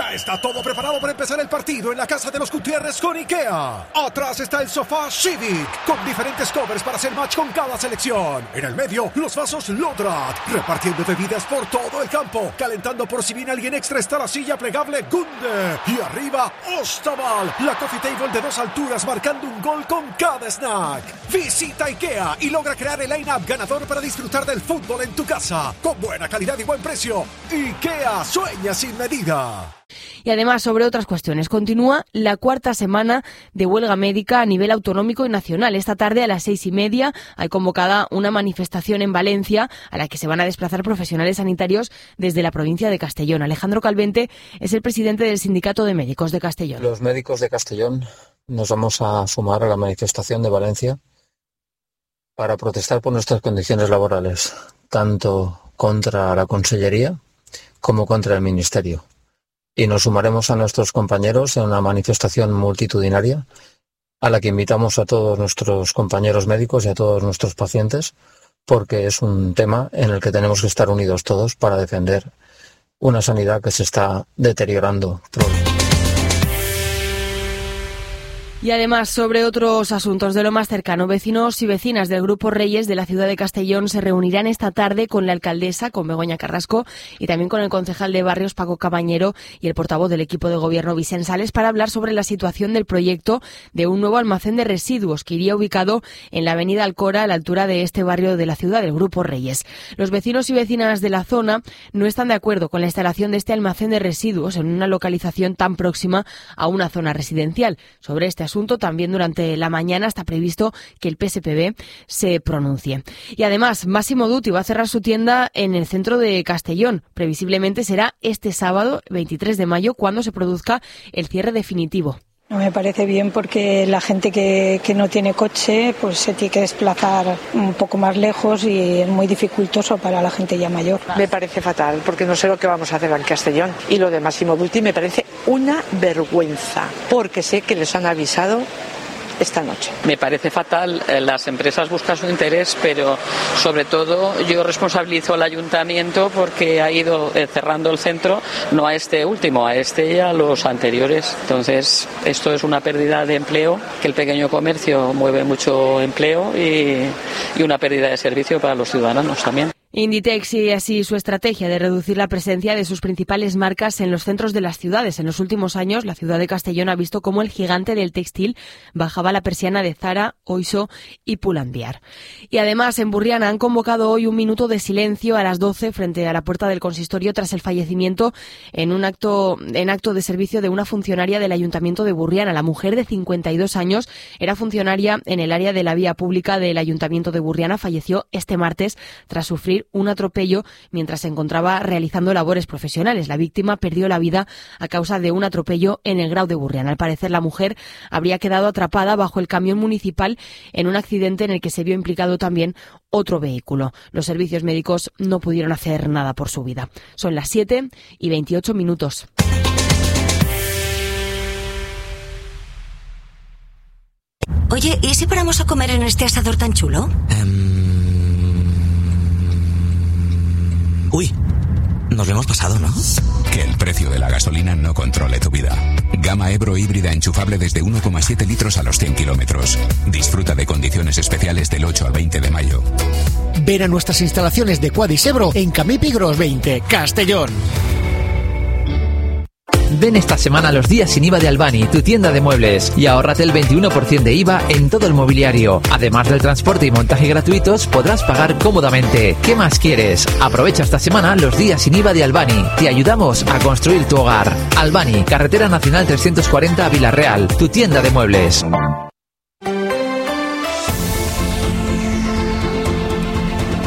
Ya está todo preparado para empezar el partido en la casa de los Gutiérrez con IKEA. Atrás está el sofá Civic, con diferentes covers para hacer match con cada selección. En el medio, los vasos Lodrat, repartiendo bebidas por todo el campo. Calentando por si viene alguien extra está la silla plegable Gunde. Y arriba, Ostaval, la coffee table de 2 alturas marcando un gol con cada snack. Visita IKEA y logra crear el line-up ganador para disfrutar del fútbol en tu casa. Con buena calidad y buen precio. IKEA, sueña sin medida. Y además, sobre otras cuestiones, continúa la 4ª semana de huelga médica a nivel autonómico y nacional. Esta tarde a las 6:30 hay convocada una manifestación en Valencia a la que se van a desplazar profesionales sanitarios desde la provincia de Castellón. Alejandro Calvente es el presidente del Sindicato de Médicos de Castellón. Los médicos de Castellón nos vamos a sumar a la manifestación de Valencia para protestar por nuestras condiciones laborales, tanto contra la Consellería como contra el Ministerio. Y nos sumaremos a nuestros compañeros en una manifestación multitudinaria a la que invitamos a todos nuestros compañeros médicos y a todos nuestros pacientes, porque es un tema en el que tenemos que estar unidos todos para defender una sanidad que se está deteriorando. Y además, sobre otros asuntos de lo más cercano, vecinos y vecinas del Grupo Reyes de la ciudad de Castellón se reunirán esta tarde con la alcaldesa, con Begoña Carrasco, y también con el concejal de Barrios, Paco Cabañero, y el portavoz del equipo de gobierno, Vicent Sales, para hablar sobre la situación del proyecto de un nuevo almacén de residuos que iría ubicado en la avenida Alcora, a la altura de este barrio de la ciudad, del Grupo Reyes. Los vecinos y vecinas de la zona no están de acuerdo con la instalación de este almacén de residuos en una localización tan próxima a una zona residencial. Sobre este asunto, también durante la mañana está previsto que el PSPB se pronuncie. Y además, Massimo Dutti va a cerrar su tienda en el centro de Castellón. Previsiblemente será este sábado, 23 de mayo, cuando se produzca el cierre definitivo. No me parece bien porque la gente que no tiene coche pues se tiene que desplazar un poco más lejos y es muy dificultoso para la gente ya mayor. Me parece fatal porque no sé lo que vamos a hacer en Castellón. Y lo de Massimo Dutti me parece una vergüenza porque sé que les han avisado esta noche. Me parece fatal, las empresas buscan su interés, pero sobre todo yo responsabilizo al ayuntamiento porque ha ido cerrando el centro, no a este último, a este y a los anteriores. Entonces, esto es una pérdida de empleo, que el pequeño comercio mueve mucho empleo y una pérdida de servicio para los ciudadanos también. Inditex sigue así su estrategia de reducir la presencia de sus principales marcas en los centros de las ciudades. En los últimos años, la ciudad de Castellón ha visto cómo el gigante del textil bajaba la persiana de Zara, Oiso y Pull&Bear. Y además, en Burriana han convocado hoy un minuto de silencio a las 12 frente a la puerta del consistorio tras el fallecimiento en acto de servicio de una funcionaria del Ayuntamiento de Burriana. La mujer de 52 años era funcionaria en el área de la vía pública del Ayuntamiento de Burriana. Falleció este martes tras sufrir un atropello mientras se encontraba realizando labores profesionales. La víctima perdió la vida a causa de un atropello en el Grau de Burriana. Al parecer, la mujer habría quedado atrapada bajo el camión municipal en un accidente en el que se vio implicado también otro vehículo. Los servicios médicos no pudieron hacer nada por su vida. Son las 7:28. Oye, ¿y si paramos a comer en este asador tan chulo? Uy, nos lo hemos pasado, ¿no? Que el precio de la gasolina no controle tu vida. Gama Ebro híbrida enchufable desde 1,7 litros a los 100 kilómetros. Disfruta de condiciones especiales del 8 al 20 de mayo. Ven a nuestras instalaciones de Quadis Ebro en Camipi Gros 20, Castellón. Ven esta semana a los días sin IVA de Albani, tu tienda de muebles, y ahórrate el 21% de IVA en todo el mobiliario. Además del transporte y montaje gratuitos, podrás pagar cómodamente. ¿Qué más quieres? Aprovecha esta semana los días sin IVA de Albani. Te ayudamos a construir tu hogar. Albani, Carretera Nacional 340 a Vilarreal, tu tienda de muebles.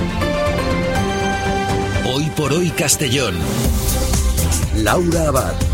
Hoy por hoy Castellón. Laura Abad.